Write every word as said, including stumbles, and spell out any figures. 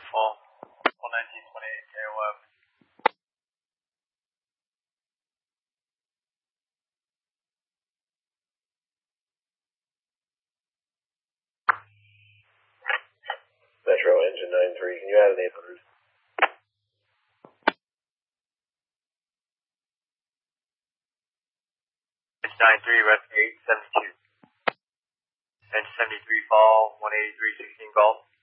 Fall, one nineteen twenty-eight, K O F. Metro engine nine three, can you add an eight hundred? Engine nine three, rest eight seventy-two. Engine seventy-three, fall, one eighty-three, sixteen golf.